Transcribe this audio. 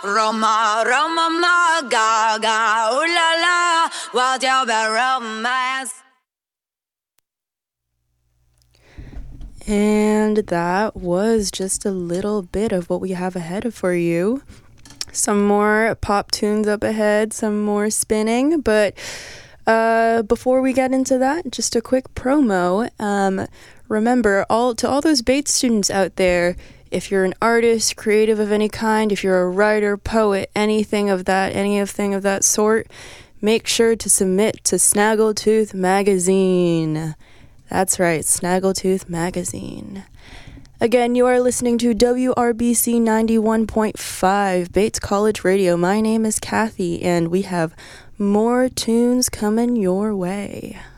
Roma, Roma, ma, gaga, ooh la la, what's your bad romance? And that was just a little bit of what we have ahead for you. Some more pop tunes up ahead, some more spinning, but before we get into that, just a quick promo. Remember, all those Bates students out there, if you're an artist, creative of any kind, if you're a writer, poet, anything of that sort, make sure to submit to Snaggletooth Magazine. That's right, Snaggletooth Magazine. Again, you are listening to WRBC 91.5 Bates College Radio. My name is Kathy, and we have more tunes coming your way.